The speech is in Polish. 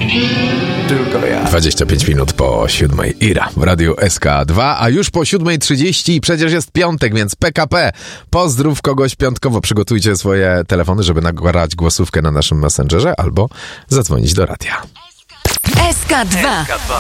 Tylko ja. 25 minut po 7:00 Ira w Radiu SK2, a już po 7:30 przecież jest piątek, więc PKP. Pozdrów kogoś piątkowo. Przygotujcie swoje telefony, żeby nagrać głosówkę na naszym Messengerze albo zadzwonić do radia. SK2.